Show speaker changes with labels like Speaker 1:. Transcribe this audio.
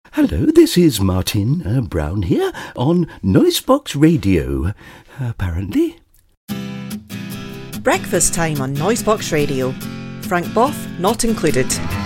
Speaker 1: Hello, this is Martin Brown here on Noisebox Radio, apparently.
Speaker 2: Breakfast time on Noisebox Radio. Frank Boff not included.